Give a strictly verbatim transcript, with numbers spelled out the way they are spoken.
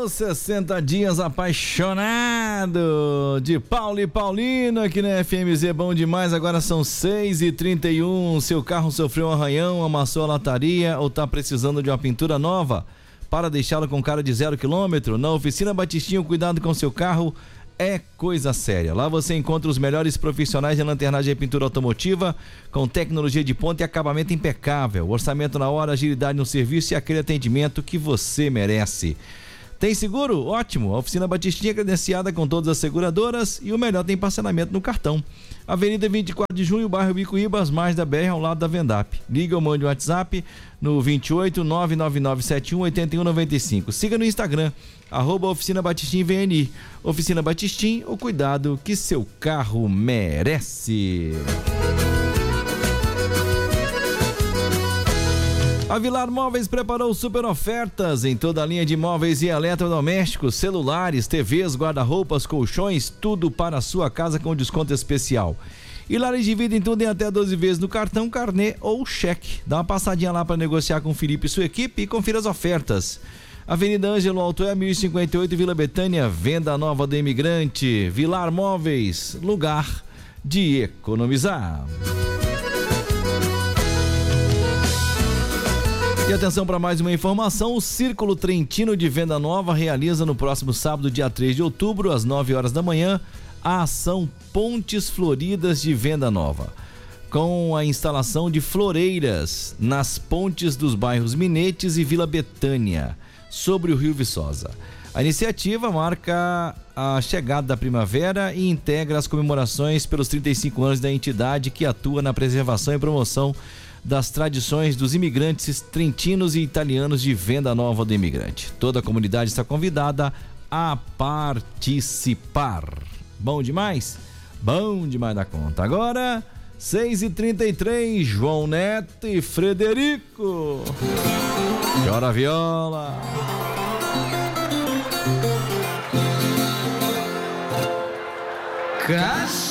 Os sessenta dias apaixonado de Paulo e Paulino aqui na F M Z, bom demais. Agora são seis e trinta e um. Seu carro sofreu um arranhão, amassou a lataria ou tá precisando de uma pintura nova para deixá-lo com cara de zero quilômetro? Na Oficina Batistinha, o cuidado com seu carro é coisa séria. Lá você encontra os melhores profissionais de lanternagem e pintura automotiva com tecnologia de ponta e acabamento impecável. Orçamento na hora, agilidade no serviço e aquele atendimento que você merece. Tem seguro? Ótimo! A Oficina Batistinha é credenciada com todas as seguradoras e o melhor, tem parcelamento no cartão. Avenida vinte e quatro de junho, bairro Bicuíbas, mais da B R, ao lado da Vendap. Liga ou mande o WhatsApp no vinte e oito, nove nove nove sete um, oito um nove cinco. Siga no Instagram, arroba Oficina Batistim V N I. Oficina Batistim, o cuidado que seu carro merece. A Vilar Móveis preparou super ofertas em toda a linha de móveis e eletrodomésticos, celulares, T Vs, guarda-roupas, colchões, tudo para a sua casa com desconto especial. E lares de vida em tudo em até doze vezes no cartão, carnê ou cheque. Dá uma passadinha lá para negociar com o Felipe e sua equipe e confira as ofertas. Avenida Ângelo Altoé, mil e cinquenta e oito, Vila Betânia, venda nova do imigrante. Vilar Móveis, lugar de economizar. E atenção para mais uma informação: o Círculo Trentino de Venda Nova realiza no próximo sábado, dia três de outubro, às nove horas da manhã, a ação Pontes Floridas de Venda Nova, com a instalação de floreiras nas pontes dos bairros Minetes e Vila Betânia, sobre o Rio Viçosa. A iniciativa marca a chegada da primavera e integra as comemorações pelos trinta e cinco anos da entidade, que atua na preservação e promoção das tradições dos imigrantes trentinos e italianos de Venda Nova do Imigrante. Toda a comunidade está convidada a participar. Bom demais? Bom demais da conta. Agora, seis e trinta e três, João Neto e Frederico. Chora a viola. Caixa